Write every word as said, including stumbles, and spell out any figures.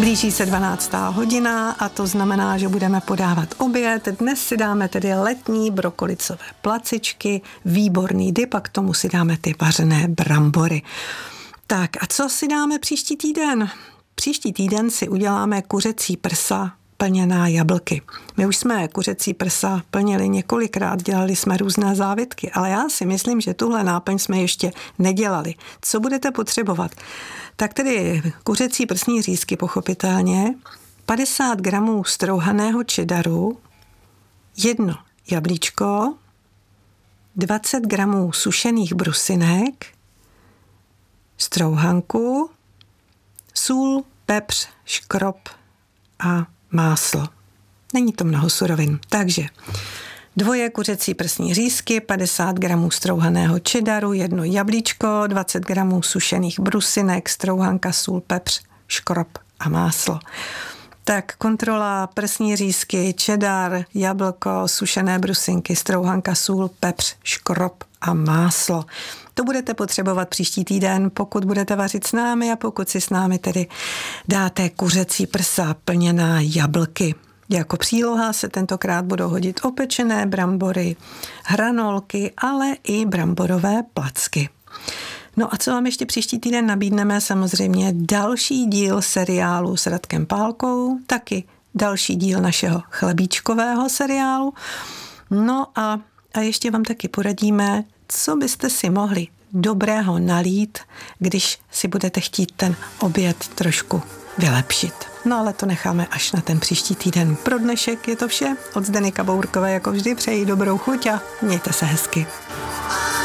Blíží se dvanáctá hodina a to znamená, že budeme podávat oběd. Dnes si dáme tedy letní brokolicové placičky, výborný dip a k tomu si dáme ty vařené brambory. Tak a co si dáme příští týden? Příští týden si uděláme kuřecí prsa plněná jablky. My už jsme kuřecí prsa plnili několikrát, dělali jsme různé závitky, ale já si myslím, že tuhle náplň jsme ještě nedělali. Co budete potřebovat? Tak tedy kuřecí prsní řízky pochopitelně, padesát gramů strouhaného cheddaru, jedno jablíčko, dvacet gramů sušených brusinek, strouhanku, sůl, pepř, škrob a máslo. Není to mnoho surovin. Takže dvoje kuřecí prsní řízky, padesát gramů strouhaného cheddaru, jedno jablíčko, dvacet gramů sušených brusinek, strouhanka, sůl, pepř, škrob a máslo. Tak kontrola prsní řízky, cheddar, jablko, sušené brusinky, strouhanka, sůl, pepř, škrob a máslo. To budete potřebovat příští týden, pokud budete vařit s námi a pokud si s námi tedy dáte kuřecí prsa plněná jablky. Jako příloha se tentokrát budou hodit opečené brambory, hranolky, ale i bramborové placky. No a co vám ještě příští týden nabídneme? Samozřejmě další díl seriálu s Radkem Pálkou, taky další díl našeho chlebíčkového seriálu. No a, a ještě vám taky poradíme, co byste si mohli dobrého nalít, když si budete chtít ten oběd trošku vylepšit. No ale to necháme až na ten příští týden. Pro dnešek je to vše. Od Zdeny Kabourkové jako vždy přeji dobrou chuť a mějte se hezky.